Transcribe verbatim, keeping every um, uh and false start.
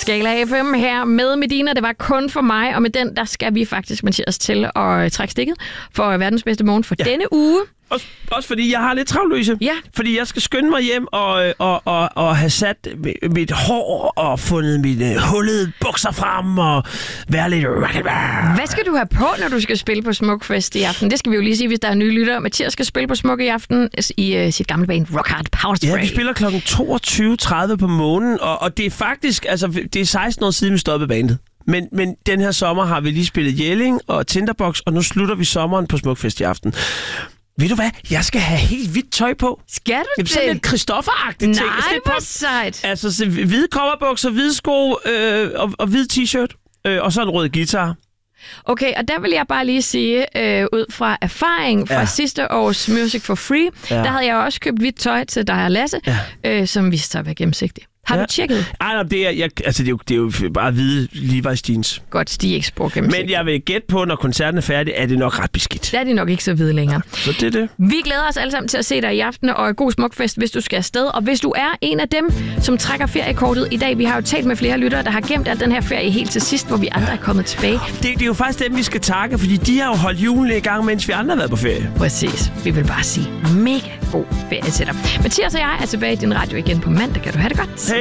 Skala A F M her med Medina. Det var kun for mig, og med den, der skal vi faktisk, Mathias, til at trække stikket for verdens bedste morgen for ja. denne uge. Også, også fordi jeg har lidt travlt, Louise. Ja. Fordi jeg skal skynde mig hjem og, og, og, og have sat mit hår og fundet mine hullede bukser frem og være lidt... Hvad skal du have på, når du skal spille på Smukfest i aften? Det skal vi jo lige sige, hvis der er nye lyttere. Mathias skal spille på Smuk i aften i uh, sit gamle band Rock Hard Power Spray. Ja, vi spiller klokken toogtyve tredive på månen, og, og det er faktisk... Altså, det er seksten år siden, vi stoppede bandet. Men, men den her sommer har vi lige spillet Jelling og Tinderbox, og nu slutter vi sommeren på Smukfest i aften. Ved du hvad? Jeg skal have helt hvidt tøj på. Skal du det? Sådan lidt Christoffer-agtigt ting. Nej, hvor sejt. Altså så hvide coverbukser, hvide sko øh, og, og hvid t-shirt, øh, og så en rød guitar. Okay, og der vil jeg bare lige sige, øh, ud fra erfaring fra ja. sidste års Music for Free, ja. der havde jeg også købt hvidt tøj til dig og Lasse, ja. øh, som viste sig at være gennemsigtigt. Har ja. du tjekket? Ej, nej, det er, jeg, altså, det, er jo, det er jo bare hvide Levi's jeans. Godt, de er ikke spor gennemsigtigt. Men jeg vil gætte på, når koncerten er færdig, er det nok ret beskidt. Der er de nok ikke så hvide længere. Ja, så det er det. Vi glæder os alle sammen til at se dig i aften, og god Smukfest, hvis du skal afsted. Og hvis du er en af dem, som trækker feriekortet i dag, vi har jo talt med flere lyttere, der har gemt al den her ferie helt til sidst, hvor vi andre ja. er kommet tilbage. Det, det er jo faktisk dem, vi skal takke, fordi de har jo holdt julen i gang, mens vi andre har været på ferie. Præcis. Vi vil bare sige mega god ferie til dig. Mathias og jeg er tilbage i din radio igen på mandag. Kan du have det godt?